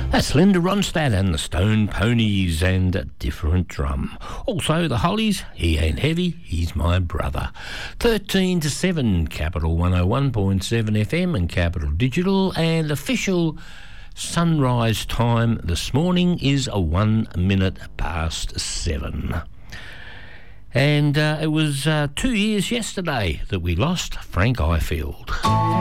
That's Linda Ronstadt and the Stone Ponies and a Different Drum. Also the Hollies, He Ain't Heavy, He's My Brother. 13 to 7, Capital 101.7 FM and Capital Digital, and official sunrise time this morning is 1 minute past 7. And it was 2 years yesterday that we lost Frank Ifield.